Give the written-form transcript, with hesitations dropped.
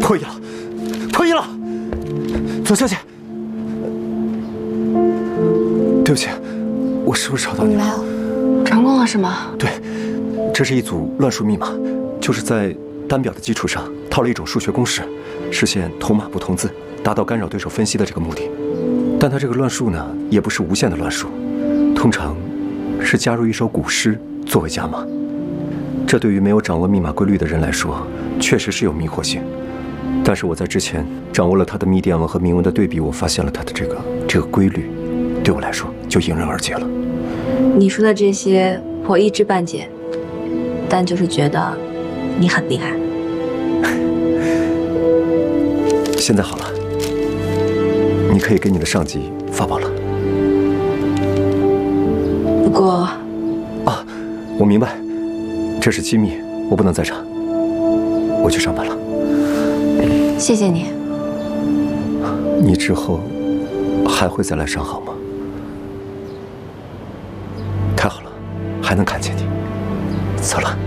破译了，破译了！左小姐，对不起，我是不是吵到你了？ 没有，成功了是吗？ 对，这是一组乱数密码，就是在单表的基础上套了一种数学公式，实现同码不同字，达到干扰对手分析的这个目的。但它这个乱数呢，也不是无限的乱数，通常是加入一首古诗作为加码。这对于没有掌握密码规律的人来说，确实是有迷惑性。但是我在之前掌握了它的密电文和铭文的对比，我发现了它的这个规律，对我来说就迎刃而解了。 你说的这些我一知半解，但就是觉得你很厉害。 现在好了，你可以给你的上级发报了。 不过， 啊，我明白，这是机密，我不能在场。我去上班了。 谢谢你。 你之后还会再来上好吗？太好了，还能看见你。走了。